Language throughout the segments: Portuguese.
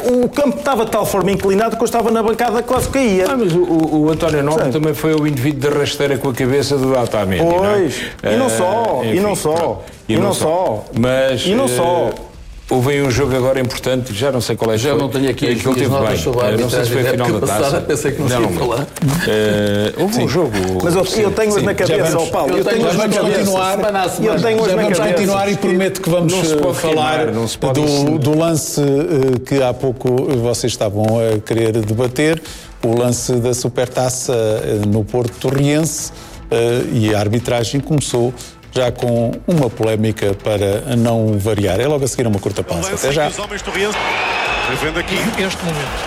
o campo estava de tal forma inclinado que eu estava na bancada que quase caía. Mas o António Nobre também foi o indivíduo de rasteira com a cabeça do Otamendi, pois, não é? E não só, enfim, e não só. Houve aí um jogo agora importante, já não sei qual é. Já não tenho aqui as minhas notas sobre a não sei se foi a final da taça. Pensei que não sei falar. Houve um jogo. Mas eu tenho-as na cabeça, Paulo. Eu tenho-as na cabeça. Vamos continuar e prometo que vamos falar do lance que há pouco vocês estavam a querer debater, o lance da Supertaça no Porto Torriense, e a arbitragem começou já com uma polémica para não variar. É logo a seguir uma curta pausa. Até já. Os homens torrienses, revendo aqui este momento.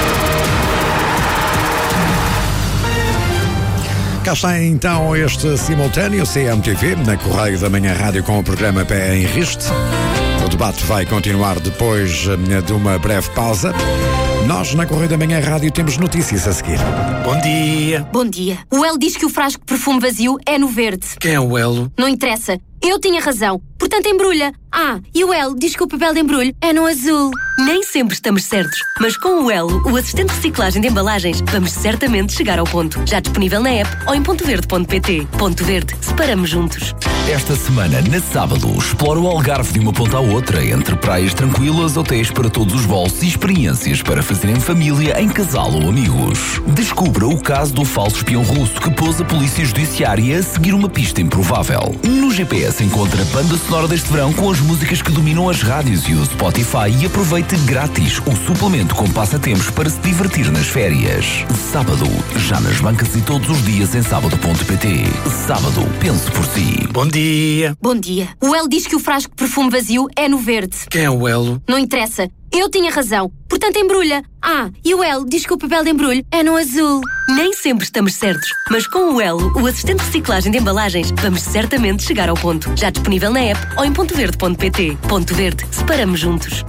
Cá está então este simultâneo CMTV na Correio da Manhã Rádio com o programa Pé em Riste. O debate vai continuar depois de uma breve pausa. Nós, na Correio da Manhã Rádio, temos notícias a seguir. Bom dia. Bom dia. O Elo diz que o frasco de perfume vazio é no verde. Quem é o Elo? Não interessa. Eu tinha razão. Portanto, embrulha. E o Elo diz que o papel de embrulho é no azul. Nem sempre estamos certos, mas com o Elo, o assistente de reciclagem de embalagens, vamos certamente chegar ao ponto. Já disponível na app ou em pontoverde.pt. Ponto Verde. Separamos juntos. Esta semana, na sábado, explora o Algarve de uma ponta à outra, entre praias tranquilas, hotéis para todos os bolsos e experiências para fazer em família, em casal ou amigos. Descubra o caso do falso espião russo que pôs a polícia judiciária a seguir uma pista improvável. No GPS encontra a banda sonora deste verão com as músicas que dominam as rádios e o Spotify e aproveite grátis o suplemento com passatempos para se divertir nas férias. Sábado, já nas bancas e todos os dias em sábado.pt. Sábado, pense por si. Bom dia. Bom dia. O Elo diz que o frasco de perfume vazio é no verde. Quem é o Elo? Não interessa. Eu tinha razão. Portanto, embrulha. E o Elo diz que o papel de embrulho é no azul. Nem sempre estamos certos, mas com o Elo, o assistente de reciclagem de embalagens, vamos certamente chegar ao ponto. Já disponível na app ou em pontoverde.pt. Ponto Verde. Separamos juntos.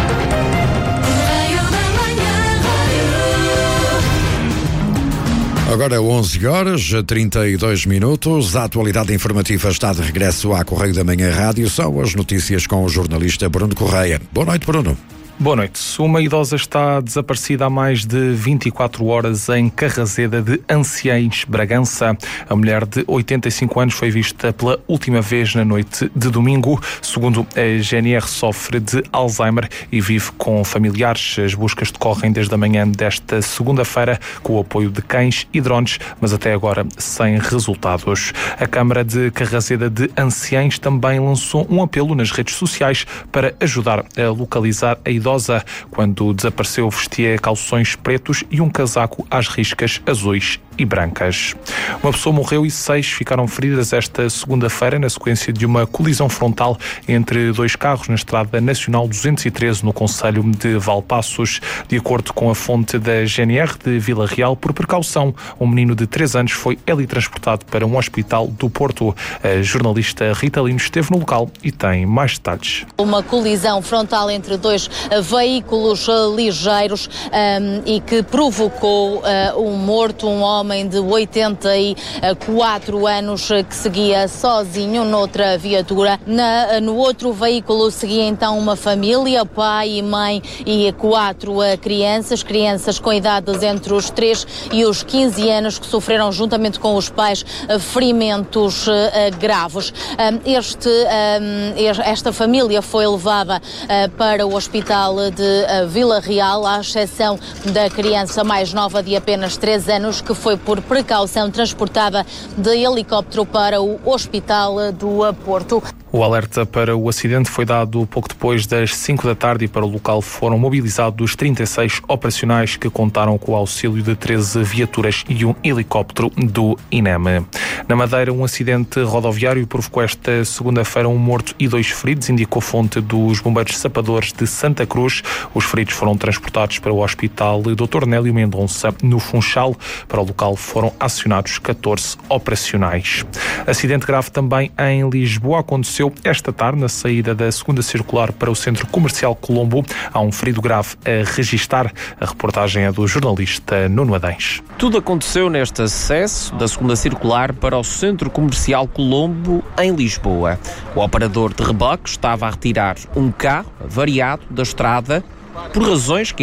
Agora 11h32. A atualidade informativa está de regresso à Correio da Manhã Rádio. São as notícias com o jornalista Bruno Correia. Boa noite, Bruno. Boa noite. Uma idosa está desaparecida há mais de 24 horas em Carrazeda de Anciães, Bragança. A mulher de 85 anos foi vista pela última vez na noite de domingo. Segundo a GNR, sofre de Alzheimer e vive com familiares. As buscas decorrem desde a manhã desta segunda-feira com o apoio de cães e drones, mas até agora sem resultados. A Câmara de Carrazeda de Anciães também lançou um apelo nas redes sociais para ajudar a localizar a idosa. Quando desapareceu, vestia calções pretos e um casaco às riscas azuis e brancas. Uma pessoa morreu e 6 ficaram feridas esta segunda-feira na sequência de uma colisão frontal entre 2 carros na Estrada Nacional 213 no concelho de Valpaços. De acordo com a fonte da GNR de Vila Real, por precaução, um menino de 3 anos foi teletransportado para um hospital do Porto. A jornalista Rita Lino esteve no local e tem mais detalhes. Uma colisão frontal entre 2 veículos ligeiros e que provocou um morto, um homem de 84 anos que seguia sozinho noutra viatura. No outro veículo seguia então uma família, pai e mãe e 4 crianças com idades entre os 3 e os 15 anos que sofreram juntamente com os pais ferimentos graves. Esta família foi levada para o hospital de Vila Real, à exceção da criança mais nova de apenas 3 anos, que foi por precaução transportada de helicóptero para o Hospital do Porto. O alerta para o acidente foi dado pouco depois das 5 da tarde e para o local foram mobilizados 36 operacionais que contaram com o auxílio de 13 viaturas e um helicóptero do INEM. Na Madeira, um acidente rodoviário provocou esta segunda-feira um morto e 2 feridos, indicou fonte dos bombeiros sapadores de Santa Cruz. Os feridos foram transportados para o Hospital Dr. Nélio Mendonça, no Funchal. Para o local foram acionados 14 operacionais. Acidente grave também em Lisboa. Aconteceu esta tarde na saída da segunda circular para o Centro Comercial Colombo. Há um ferido grave a registar. A reportagem é do jornalista Nuno Adães. Tudo aconteceu neste acesso da segunda circular para o Centro Comercial Colombo, em Lisboa. O operador de reboque estava a retirar um carro variado da estrada por razões que